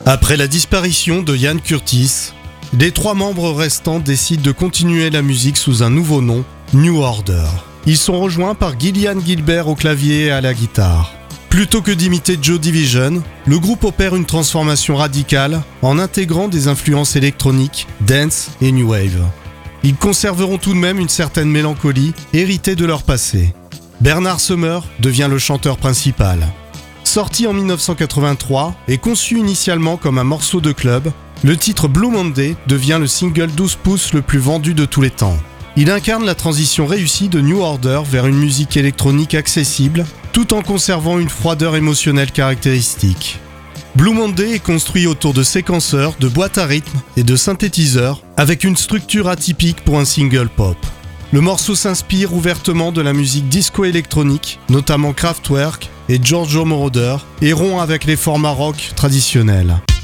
Après la disparition de Ian Curtis, les 3 membres restants décident de continuer la musique sous un nouveau nom, New Order. Ils sont rejoints par Gillian Gilbert au clavier et à la guitare. Plutôt que d'imiter Joy Division, le groupe opère une transformation radicale en intégrant des influences électroniques, dance et new wave. Ils conserveront tout de même une certaine mélancolie héritée de leur passé. Bernard Summer devient le chanteur principal. Sorti en 1983 et conçu initialement comme un morceau de club, le titre Blue Monday devient le single 12 pouces le plus vendu de tous les temps. Il incarne la transition réussie de New Order vers une musique électronique accessible, tout en conservant une froideur émotionnelle caractéristique. Blue Monday est construit autour de séquenceurs, de boîtes à rythme et de synthétiseurs, avec une structure atypique pour un single pop. Le morceau s'inspire ouvertement de la musique disco-électronique, notamment Kraftwerk et Giorgio Moroder, et rompt avec les formats rock traditionnels.